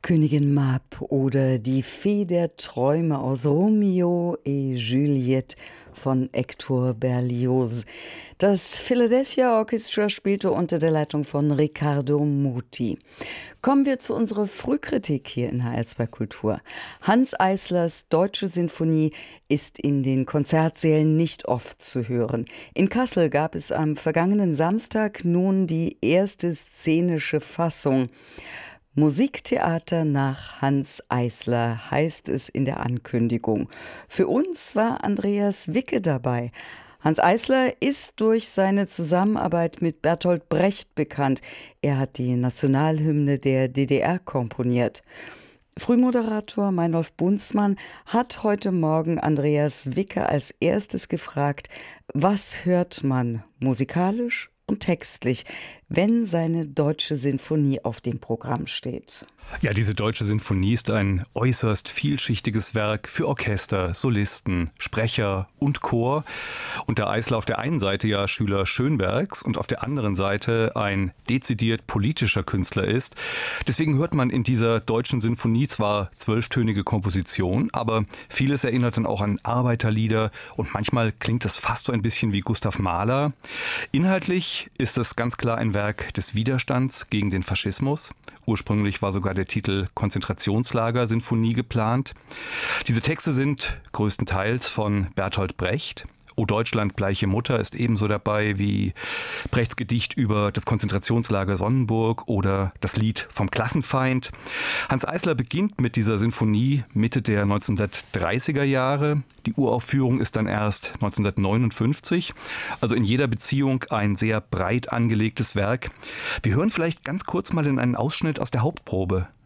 Königin Mab oder die Fee der Träume aus Romeo et Juliette von Hector Berlioz. Das Philadelphia Orchestra spielte unter der Leitung von Riccardo Muti. Kommen wir zu unserer Frühkritik hier in HR2 Kultur. Hanns Eislers Deutsche Sinfonie ist in den Konzertsälen nicht oft zu hören. In Kassel gab es am vergangenen Samstag nun die erste szenische Fassung. Musiktheater nach Hanns Eisler heißt es in der Ankündigung. Für uns war Andreas Wicke dabei. Hanns Eisler ist durch seine Zusammenarbeit mit Bertolt Brecht bekannt. Er hat die Nationalhymne der DDR komponiert. Frühmoderator Meinolf Bunzmann hat heute Morgen Andreas Wicke als erstes gefragt, was hört man musikalisch und textlich, wenn seine Deutsche Sinfonie auf dem Programm steht? Ja, diese Deutsche Sinfonie ist ein äußerst vielschichtiges Werk für Orchester, Solisten, Sprecher und Chor. Und da Eisler auf der einen Seite ja Schüler Schönbergs und auf der anderen Seite ein dezidiert politischer Künstler ist. Deswegen hört man in dieser Deutschen Sinfonie zwar 12-tönige Komposition, aber vieles erinnert dann auch an Arbeiterlieder und manchmal klingt es fast so ein bisschen wie Gustav Mahler. Inhaltlich ist es ganz klar ein Werk des Widerstands gegen den Faschismus. Ursprünglich war sogar der Titel Konzentrationslager-Sinfonie geplant. Diese Texte sind größtenteils von Bertolt Brecht. O Deutschland, bleiche Mutter ist ebenso dabei wie Brechts Gedicht über das Konzentrationslager Sonnenburg oder das Lied vom Klassenfeind. Hanns Eisler beginnt mit dieser Sinfonie Mitte der 1930er Jahre. Die Uraufführung ist dann erst 1959. Also in jeder Beziehung ein sehr breit angelegtes Werk. Wir hören vielleicht ganz kurz mal in einen Ausschnitt aus der Hauptprobe.